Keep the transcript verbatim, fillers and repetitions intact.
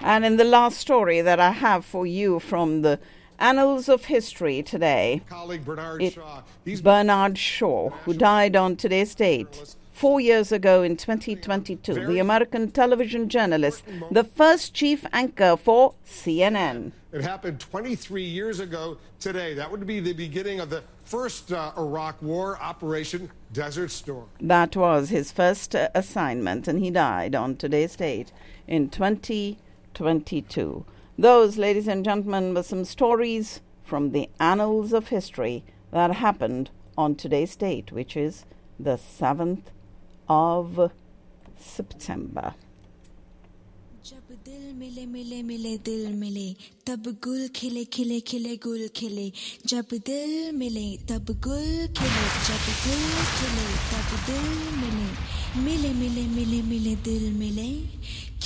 And in the last story that I have for you from the Annals of History today, colleague Bernard it, Shaw. He's Bernard Shaw, who died on today's date four years ago in twenty twenty-two, the American television journalist, the first chief anchor for C N N. It happened twenty-three years ago today. That would be the beginning of the first uh, Iraq War, Operation Desert Storm. That was his first uh, assignment, and he died on today's date in twenty twenty-two. Those, ladies and gentlemen, were some stories from the annals of history that happened on today's date, which is the seventh of September. जब दिल मिले मिले मिले दिल मिले तब गुल खिले खिले खिले गुल खिले जब दिल मिले तब गुल खिले जब दिल खिले तब दिल मिले मिले मिले मिले मिले दिल मिले